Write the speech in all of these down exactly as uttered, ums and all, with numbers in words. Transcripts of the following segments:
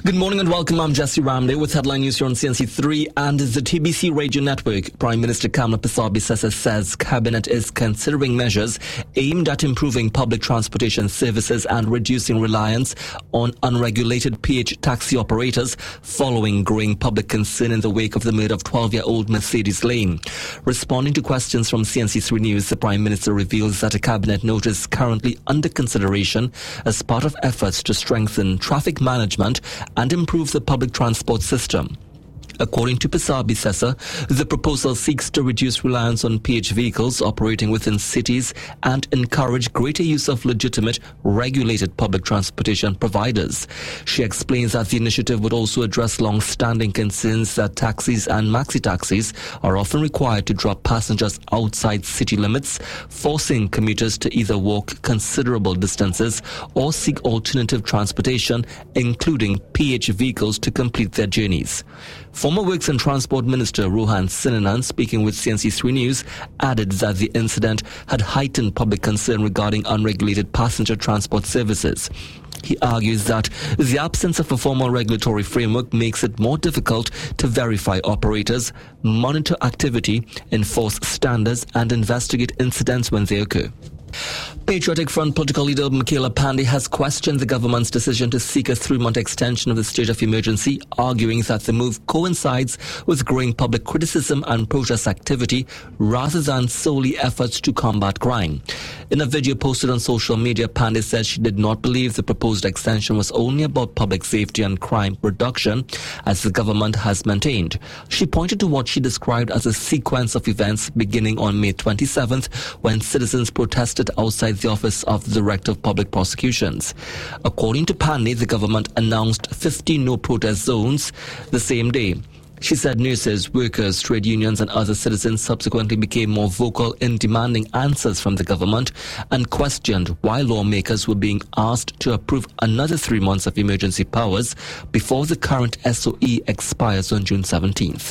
Good morning and welcome. I'm Jesse Ramde with headline news here on C N C three and the T B C Radio Network. Prime Minister Kamla Persad-Bissessar says Cabinet is considering measures aimed at improving public transportation services and reducing reliance on unregulated P H taxi operators following growing public concern in the wake of the murder of twelve-year-old Mercedes Lane. Responding to questions from C N C three News, the Prime Minister reveals that a Cabinet note is currently under consideration as part of efforts to strengthen traffic management and improve the public transport system. According to Persad-Bissessar, the proposal seeks to reduce reliance on P H vehicles operating within cities and encourage greater use of legitimate, regulated public transportation providers. She explains that the initiative would also address long-standing concerns that taxis and maxi-taxis are often required to drop passengers outside city limits, forcing commuters to either walk considerable distances or seek alternative transportation, including P H vehicles, to complete their journeys. Former Works and Transport Minister Rohan Sinanan, speaking with C N C three News, added that the incident had heightened public concern regarding unregulated passenger transport services. He argues that the absence of a formal regulatory framework makes it more difficult to verify operators, monitor activity, enforce standards, and investigate incidents when they occur. Patriotic Front political leader Michaela Pandey has questioned the government's decision to seek a three-month extension of the state of emergency, arguing that the move coincides with growing public criticism and protest activity rather than solely efforts to combat crime. In a video posted on social media, Pandey said she did not believe the proposed extension was only about public safety and crime reduction, as the government has maintained. She pointed to what she described as a sequence of events beginning on May twenty-seventh, when citizens protested outside the office of the Director of Public Prosecutions. According to Pandey, the government announced fifty no-protest zones the same day. She said nurses, workers, trade unions and other citizens subsequently became more vocal in demanding answers from the government and questioned why lawmakers were being asked to approve another three months of emergency powers before the current S O E expires on June seventeenth.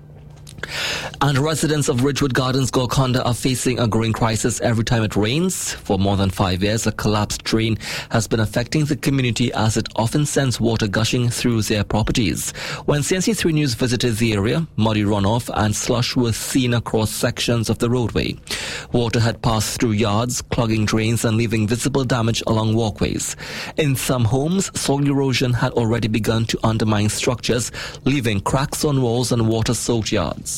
And residents of Ridgewood Gardens, Golconda, are facing a growing crisis every time it rains. For more than five years, a collapsed drain has been affecting the community as it often sends water gushing through their properties. When C N C three News visited the area, muddy runoff and slush were seen across sections of the roadway. Water had passed through yards, clogging drains and leaving visible damage along walkways. In some homes, soil erosion had already begun to undermine structures, leaving cracks on walls and water-soaked yards.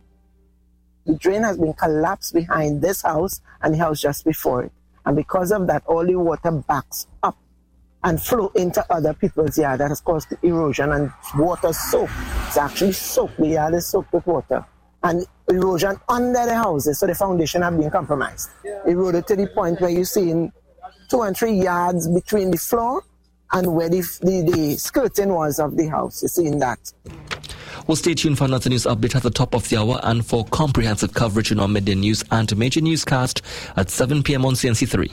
The drain has been collapsed behind this house and the house just before it. And because of that, all the water backs up and flow into other people's yard. That has caused erosion and water soak. It's actually soaked. The yard is soaked with water. And erosion under the houses, so the foundation have been compromised. Yeah. Eroded to the point where you're seeing two and three yards between the floor and where the, the, the skirting was of the house. You're seeing that. Well, stay tuned for another news update at the top of the hour and for comprehensive coverage in our midday news and major newscast at seven p.m. on C N C three.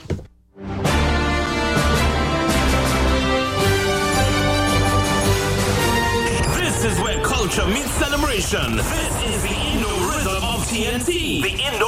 This is where culture meets celebration. This is the Indo Rhythm of T N T. The Indo